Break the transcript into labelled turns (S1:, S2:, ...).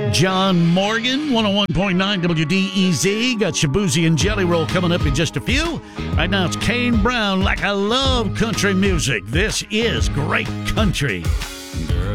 S1: John Morgan, 101.9 WDEZ. Got Shabuzi and Jelly Roll coming up in just a few. Right now it's Kane Brown, Like I Love Country Music. This is great country.